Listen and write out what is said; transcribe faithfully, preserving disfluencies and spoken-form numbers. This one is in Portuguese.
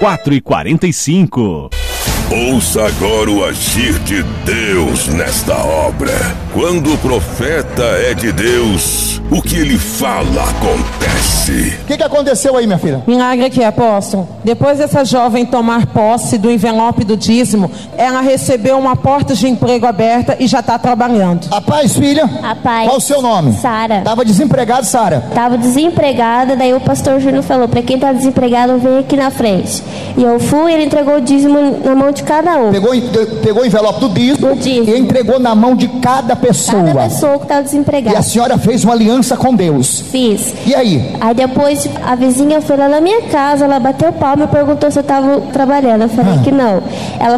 quatro e quarenta e cinco. Ouça agora o agir de Deus nesta obra. Quando o profeta é de Deus, o que ele fala acontece. O que, que aconteceu aí, minha filha? Milagre aqui, apóstolo. Depois dessa jovem tomar posse do envelope do dízimo, ela recebeu uma porta de emprego aberta e já está trabalhando. A paz, filha? A paz. Qual o seu nome? Sara. Tava desempregado, Sara? Tava desempregada, daí o pastor Júnior falou, para quem tá desempregado, vem aqui na frente. E eu fui, ele entregou o dízimo na mão de cada um. Pegou, pegou o envelope do dízimo, do dízimo e entregou na mão de cada pessoa. Cada pessoa que estava desempregada. E a senhora fez uma aliança com Deus. Fiz. E aí? Aí depois a vizinha foi lá na minha casa, ela bateu palma e perguntou se eu estava trabalhando. Eu falei ah. que não. Ela